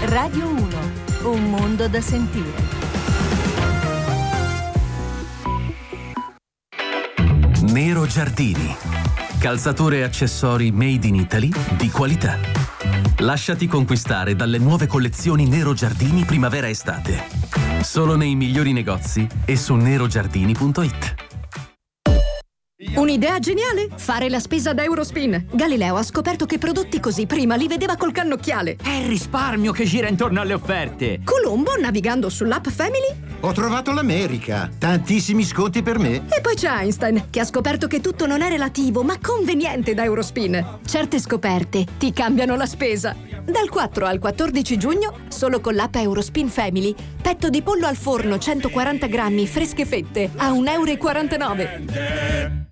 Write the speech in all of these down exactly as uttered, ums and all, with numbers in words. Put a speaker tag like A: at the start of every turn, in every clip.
A: Radio uno, un mondo da sentire.
B: Nero Giardini, calzature e accessori made in Italy di qualità. Lasciati conquistare dalle nuove collezioni Nero Giardini primavera-estate. Solo nei migliori negozi e su nerogiardini punto it.
C: Un'idea geniale? Fare la spesa da Eurospin. Galileo ha scoperto che prodotti così prima li vedeva col cannocchiale.
D: È il risparmio che gira intorno alle offerte.
C: Colombo, navigando sull'app Family,
E: ho trovato l'America. Tantissimi sconti per me.
C: E poi c'è Einstein, che ha scoperto che tutto non è relativo, ma conveniente da Eurospin. Certe scoperte ti cambiano la spesa. Dal quattro al quattordici giugno, solo con l'app Eurospin Family, petto di pollo al forno centoquaranta grammi fresche fette a un euro e quarantanove.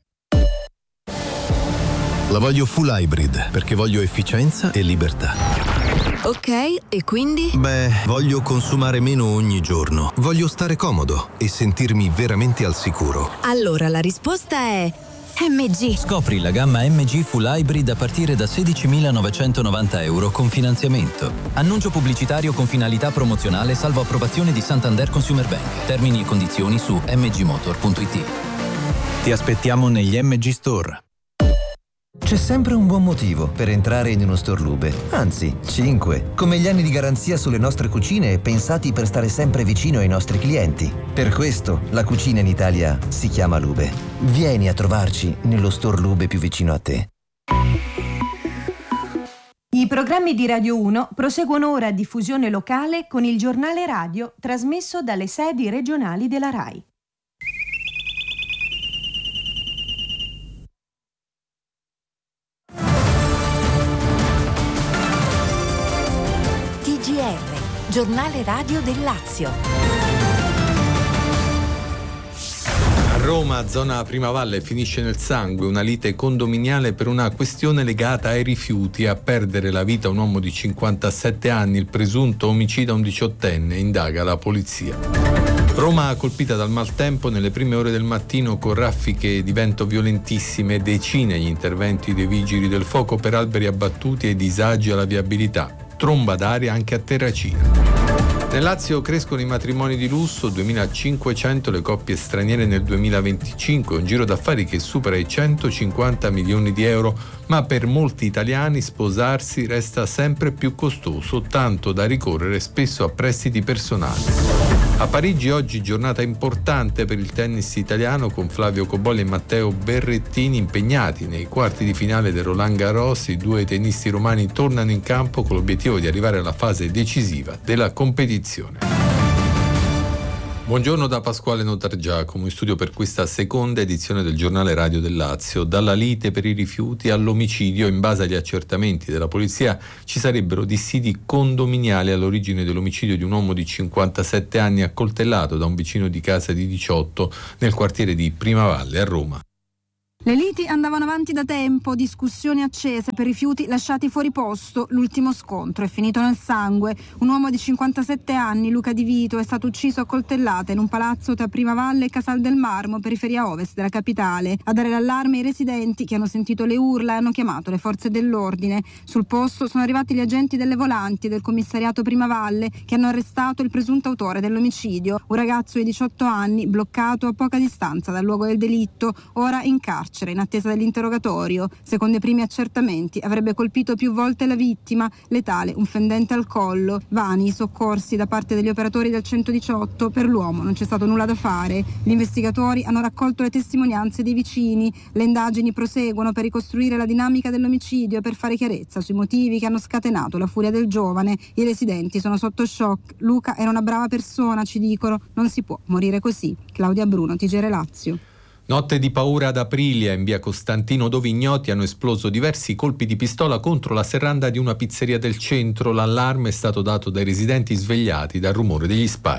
F: La voglio full hybrid perché voglio efficienza e libertà.
C: Ok, e quindi?
F: Beh, voglio consumare meno ogni giorno. Voglio stare comodo e sentirmi veramente al sicuro.
C: Allora la risposta è M G.
G: Scopri la gamma M G Full Hybrid a partire da sedicimilanovecentonovanta euro con finanziamento. Annuncio pubblicitario con finalità promozionale salvo approvazione di Santander Consumer Bank. Termini e condizioni su m g motor punto it.
H: Ti aspettiamo negli M G Store.
I: C'è sempre un buon motivo per entrare in uno store Lube. Anzi, cinque. Come gli anni di garanzia sulle nostre cucine pensati per stare sempre vicino ai nostri clienti. Per questo la cucina in Italia si chiama Lube. Vieni a trovarci nello store Lube più vicino a te.
A: I programmi di Radio uno proseguono ora a diffusione locale con il giornale radio trasmesso dalle sedi regionali della RAI. T G R, giornale radio del Lazio.
J: A Roma, zona Primavalle, finisce nel sangue una lite condominiale per una questione legata ai rifiuti. A perdere la vita un uomo di cinquantasette anni, il presunto omicida un diciottenne, indaga la polizia. Roma colpita dal maltempo nelle prime ore del mattino con raffiche di vento violentissime, decine gli interventi dei vigili del fuoco per alberi abbattuti e disagi alla viabilità, tromba d'aria anche a Terracina. Nel Lazio crescono i matrimoni di lusso, duemilacinquecento le coppie straniere nel duemilaventicinque, un giro d'affari che supera i centocinquanta milioni di euro, ma per molti italiani sposarsi resta sempre più costoso, tanto da ricorrere spesso a prestiti personali. A Parigi oggi giornata importante per il tennis italiano con Flavio Cobolli e Matteo Berrettini impegnati nei quarti di finale del Roland Garros. I due tennisti romani tornano in campo con l'obiettivo di arrivare alla fase decisiva della competizione. Buongiorno da Pasquale Notargiacomo, in studio per questa seconda edizione del giornale radio del Lazio. Dalla lite per i rifiuti all'omicidio, in base agli accertamenti della polizia ci sarebbero dissidi condominiali all'origine dell'omicidio di un uomo di cinquantasette anni accoltellato da un vicino di casa di diciotto nel quartiere di Primavalle a Roma.
K: Le liti andavano avanti da tempo, discussioni accese per rifiuti lasciati fuori posto. L'ultimo scontro è finito nel sangue. Un uomo di cinquantasette anni, Luca Di Vito, è stato ucciso a coltellate in un palazzo tra Primavalle e Casal del Marmo, periferia ovest della capitale. A dare l'allarme i residenti che hanno sentito le urla e hanno chiamato le forze dell'ordine. Sul posto sono arrivati gli agenti delle volanti del commissariato Primavalle che hanno arrestato il presunto autore dell'omicidio, un ragazzo di diciotto anni bloccato a poca distanza dal luogo del delitto, ora in carcere in attesa dell'interrogatorio. Secondo i primi accertamenti avrebbe colpito più volte la vittima, letale un fendente al collo. Vani i soccorsi da parte degli operatori del centodiciotto, per l'uomo non c'è stato nulla da fare. Gli investigatori hanno raccolto le testimonianze dei vicini, le indagini proseguono per ricostruire la dinamica dell'omicidio e per fare chiarezza sui motivi che hanno scatenato la furia del giovane. I residenti sono sotto shock. Luca era una brava persona, ci dicono, non si può morire così. Claudia Bruno, T G R Lazio.
J: Notte di paura ad Aprilia, in via Costantino, dove ignoti hanno esploso diversi colpi di pistola contro la serranda di una pizzeria del centro. L'allarme è stato dato dai residenti svegliati dal rumore degli spari.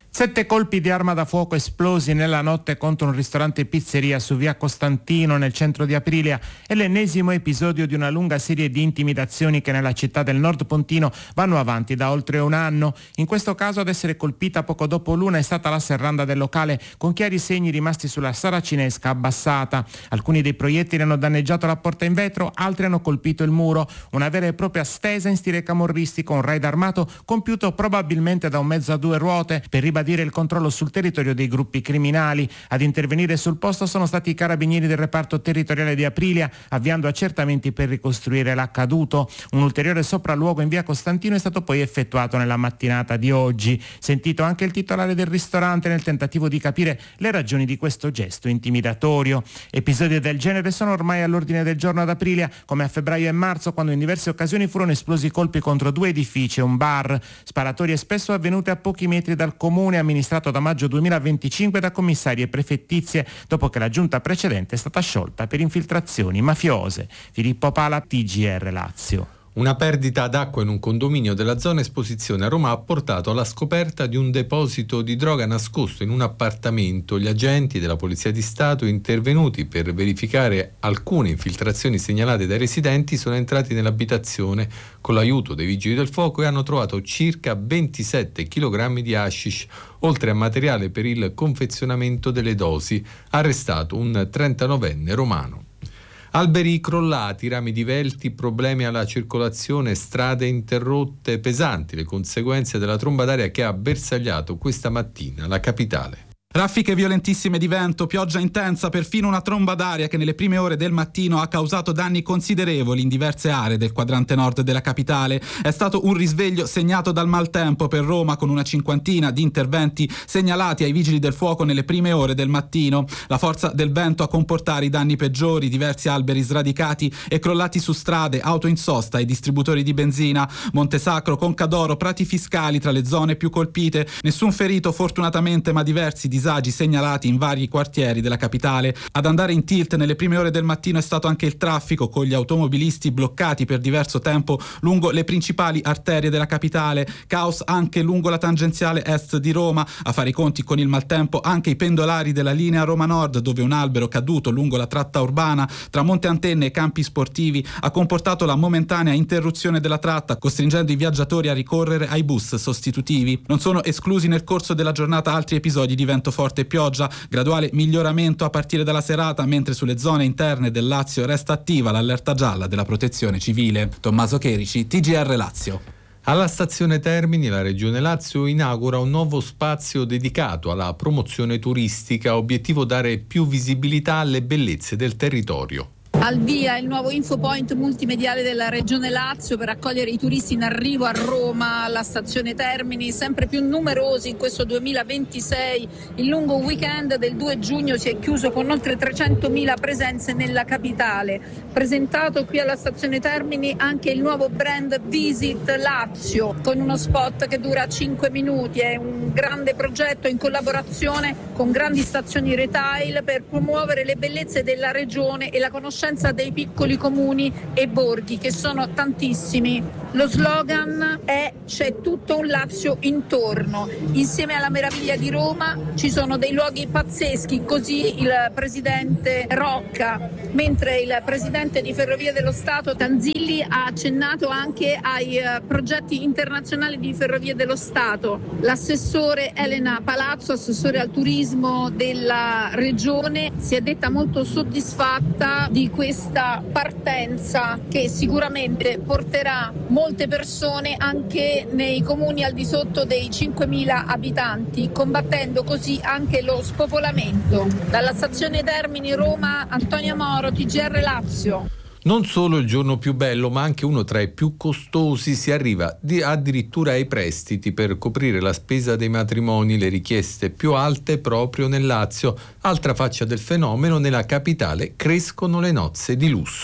L: Sette colpi di arma da fuoco esplosi nella notte contro un ristorante pizzeria su via Costantino nel centro di Aprilia è l'ennesimo episodio di una lunga serie di intimidazioni che nella città del Nord Pontino vanno avanti da oltre un anno. In questo caso ad essere colpita poco dopo l'una è stata la serranda del locale, con chiari segni rimasti sulla saracinesca abbassata. Alcuni dei proiettili hanno danneggiato la porta in vetro, altri hanno colpito il muro. Una vera e propria stesa in stile camorristico, un raid armato compiuto probabilmente da un mezzo a due ruote per ribadire il controllo sul territorio dei gruppi criminali. Ad intervenire sul posto sono stati i carabinieri del reparto territoriale di Aprilia, avviando accertamenti per ricostruire l'accaduto. Un ulteriore sopralluogo in via Costantino è stato poi effettuato nella mattinata di oggi. Sentito anche il titolare del ristorante nel tentativo di capire le ragioni di questo gesto intimidatorio. Episodi del genere sono ormai all'ordine del giorno ad Aprilia, come a febbraio e marzo, quando in diverse occasioni furono esplosi colpi contro due edifici e un bar. Sparatorie spesso avvenute a pochi metri dal comune, amministrato da maggio duemilaventicinque da commissari e prefettizie, dopo che la giunta precedente è stata sciolta per infiltrazioni mafiose. Filippo Pala, T G R Lazio.
J: Una perdita d'acqua in un condominio della zona Esposizione a Roma ha portato alla scoperta di un deposito di droga nascosto in un appartamento. Gli agenti della Polizia di Stato, intervenuti per verificare alcune infiltrazioni segnalate dai residenti, sono entrati nell'abitazione con l'aiuto dei vigili del fuoco e hanno trovato circa ventisette chilogrammi di hashish, oltre a materiale per il confezionamento delle dosi. Arrestato un trentanovenne romano. Alberi crollati, rami divelti, problemi alla circolazione, strade interrotte, pesanti le conseguenze della tromba d'aria che ha bersagliato questa mattina la capitale.
M: Raffiche violentissime di vento, pioggia intensa, perfino una tromba d'aria che nelle prime ore del mattino ha causato danni considerevoli in diverse aree del quadrante nord della capitale. È stato un risveglio segnato dal maltempo per Roma, con una cinquantina di interventi segnalati ai vigili del fuoco nelle prime ore del mattino. La forza del vento a comportare i danni peggiori, diversi alberi sradicati e crollati su strade, auto in sosta e distributori di benzina. Montesacro, Concadoro, Prati Fiscali tra le zone più colpite. Nessun ferito fortunatamente, ma diversi disagi segnalati in vari quartieri della capitale. Ad andare in tilt nelle prime ore del mattino è stato anche il traffico, con gli automobilisti bloccati per diverso tempo lungo le principali arterie della capitale. Caos anche lungo la tangenziale est di Roma. A fare i conti con il maltempo anche i pendolari della linea Roma Nord, dove un albero caduto lungo la tratta urbana tra Monte Antenne e campi sportivi ha comportato la momentanea interruzione della tratta, costringendo i viaggiatori a ricorrere ai bus sostitutivi. Non sono esclusi nel corso della giornata altri episodi di vento forte e pioggia, graduale miglioramento a partire dalla serata, mentre sulle zone interne del Lazio resta attiva l'allerta gialla della Protezione Civile. Tommaso Cherici, T G R Lazio.
J: Alla stazione Termini la Regione Lazio inaugura un nuovo spazio dedicato alla promozione turistica, obiettivo dare più visibilità alle bellezze del territorio.
N: Al via il nuovo infopoint multimediale della Regione Lazio per accogliere i turisti in arrivo a Roma alla stazione Termini, sempre più numerosi in questo duemilaventisei. Il lungo weekend del due giugno si è chiuso con oltre trecentomila presenze nella capitale. Presentato qui alla stazione Termini anche il nuovo brand Visit Lazio, con uno spot che dura cinque minuti. È un grande progetto in collaborazione con grandi stazioni retail per promuovere le bellezze della regione e la conoscenza dei piccoli comuni e borghi, che sono tantissimi. Lo slogan è: c'è tutto un Lazio intorno. Insieme alla meraviglia di Roma ci sono dei luoghi pazzeschi, così il presidente Rocca, mentre il presidente di Ferrovie dello Stato Tanzilli ha accennato anche ai progetti internazionali di Ferrovie dello Stato. L'assessore Elena Palazzo, assessore al turismo della regione, si è detta molto soddisfatta di questa partenza che sicuramente porterà molte persone anche nei comuni al di sotto dei cinquemila abitanti, combattendo così anche lo spopolamento. Dalla stazione Termini Roma, Antonia Moro, T G R Lazio.
J: Non solo il giorno più bello, ma anche uno tra i più costosi. Si arriva di, addirittura ai prestiti per coprire la spesa dei matrimoni, le richieste più alte proprio nel Lazio. Altra faccia del fenomeno, nella capitale crescono le nozze di lusso.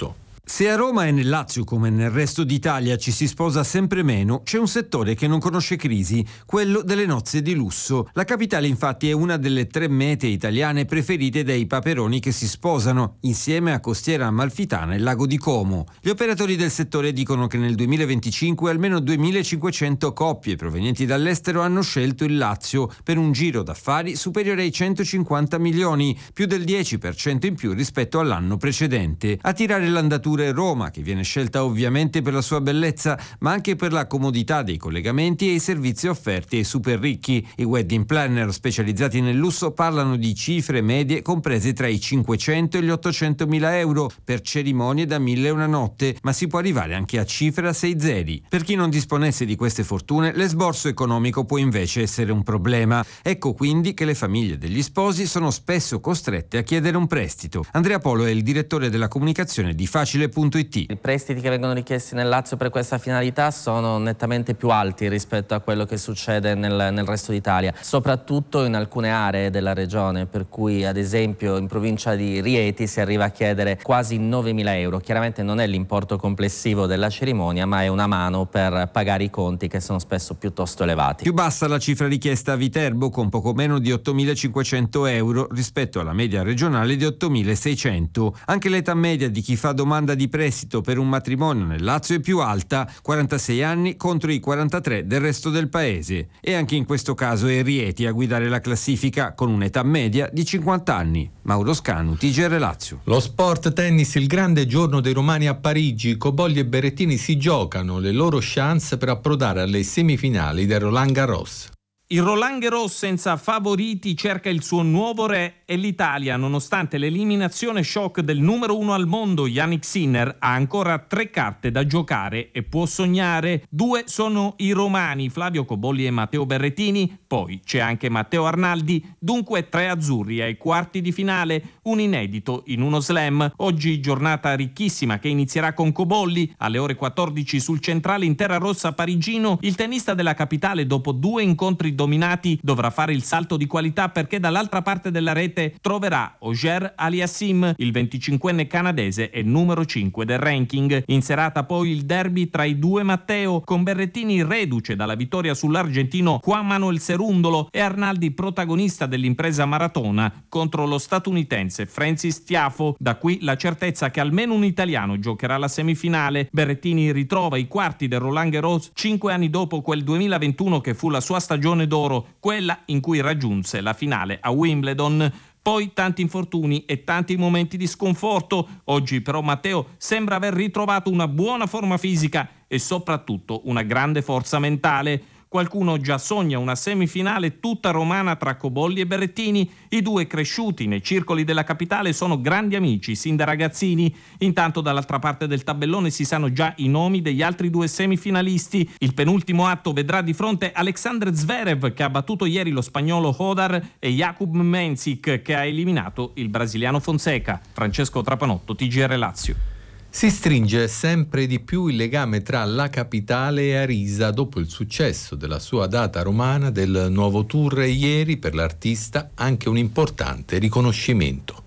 O: Se a Roma e nel Lazio, come nel resto d'Italia, ci si sposa sempre meno, c'è un settore che non conosce crisi, quello delle nozze di lusso. La capitale infatti è una delle tre mete italiane preferite dai paperoni che si sposano, insieme a Costiera Amalfitana e Lago di Como. Gli operatori del settore dicono che nel duemilaventicinque almeno duemilacinquecento coppie provenienti dall'estero hanno scelto il Lazio per un giro d'affari superiore ai centocinquanta milioni, più del dieci per cento in più rispetto all'anno precedente. A tirare l'andatura Roma, che viene scelta ovviamente per la sua bellezza, ma anche per la comodità dei collegamenti e i servizi offerti ai super ricchi. I wedding planner specializzati nel lusso parlano di cifre medie comprese tra i cinquecento e gli ottocentomila euro per cerimonie da mille e una notte, ma si può arrivare anche a cifre a sei zeri. Per chi non disponesse di queste fortune, l'esborso economico può invece essere un problema. Ecco quindi che le famiglie degli sposi sono spesso costrette a chiedere un prestito. Andrea Polo è il direttore della comunicazione di Facile punto it.
P: I prestiti che vengono richiesti nel Lazio per questa finalità sono nettamente più alti rispetto a quello che succede nel, nel resto d'Italia, soprattutto in alcune aree della regione, per cui ad esempio in provincia di Rieti si arriva a chiedere quasi novemila euro. Chiaramente non è l'importo complessivo della cerimonia, ma è una mano per pagare i conti che sono spesso piuttosto elevati.
O: Più bassa la cifra richiesta a Viterbo, con poco meno di ottomilacinquecento euro rispetto alla media regionale di ottomilaseicento. Anche l'età media di chi fa domanda di prestito per un matrimonio nel Lazio è più alta, quarantasei anni contro i quarantatré del resto del paese. E anche in questo caso è Rieti a guidare la classifica con un'età media di cinquanta anni. Mauro Scanu, T G R Lazio.
J: Lo sport tennis, il grande giorno dei romani a Parigi. Cobolli e Berrettini si giocano le loro chance per approdare alle semifinali del Roland Garros.
Q: Il Roland Garros senza favoriti cerca il suo nuovo re e l'Italia, nonostante l'eliminazione shock del numero uno al mondo Jannik Sinner, ha ancora tre carte da giocare e può sognare. Due sono i romani, Flavio Cobolli e Matteo Berrettini, poi c'è anche Matteo Arnaldi, dunque tre azzurri ai quarti di finale, un inedito in uno slam. Oggi giornata ricchissima che inizierà con Cobolli alle ore quattordici sul centrale in terra rossa parigino. Il tennista della capitale, dopo due incontri dominati, dovrà fare il salto di qualità perché dall'altra parte della rete troverà Auger Aliassime, il venticinquenne canadese e numero cinque del ranking. In serata poi il derby tra i due Matteo, con Berrettini reduce dalla vittoria sull'argentino Juan Manuel Cerúndolo e Arnaldi protagonista dell'impresa maratona contro lo statunitense Francis Tiafoe. Da qui la certezza che almeno un italiano giocherà la semifinale. Berrettini ritrova i quarti del Roland Garros cinque anni dopo quel duemilaventuno che fu la sua stagione d'oro, quella in cui raggiunse la finale a Wimbledon. Poi tanti infortuni e tanti momenti di sconforto. Oggi però Matteo sembra aver ritrovato una buona forma fisica e soprattutto una grande forza mentale. Qualcuno già sogna una semifinale tutta romana tra Cobolli e Berrettini. I due, cresciuti nei circoli della capitale, sono grandi amici sin da ragazzini. Intanto dall'altra parte del tabellone si sanno già i nomi degli altri due semifinalisti. Il penultimo atto vedrà di fronte Alexander Zverev, che ha battuto ieri lo spagnolo Hodar, e Jakub Mensik, che ha eliminato il brasiliano Fonseca. Francesco Trapanotto, T G R Lazio.
J: Si stringe sempre di più il legame tra la capitale e Arisa dopo il successo della sua data romana del nuovo tour e ieri per l'artista anche un importante riconoscimento.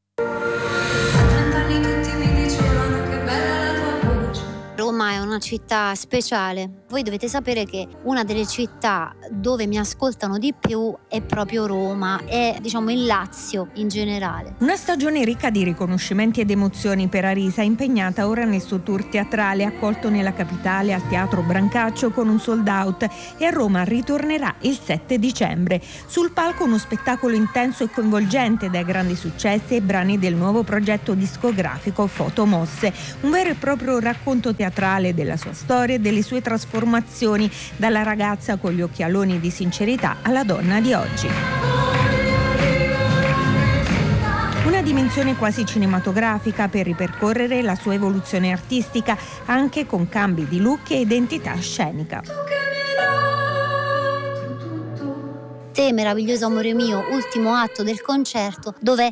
R: Roma è una città speciale. Voi dovete sapere che una delle città dove mi ascoltano di più è proprio Roma e, diciamo, il Lazio in generale.
A: Una stagione ricca di riconoscimenti ed emozioni per Arisa, impegnata ora nel suo tour teatrale, accolto nella capitale al Teatro Brancaccio con un sold out, e a Roma ritornerà il sette dicembre. Sul palco uno spettacolo intenso e coinvolgente dai grandi successi e brani del nuovo progetto discografico Fotomosse, un vero e proprio racconto teatrale della sua storia e delle sue trasformazioni, dalla ragazza con gli occhialoni di sincerità alla donna di oggi. Una dimensione quasi cinematografica per ripercorrere la sua evoluzione artistica, anche con cambi di look e identità scenica.
R: Te, meraviglioso amore mio, ultimo atto del concerto, dove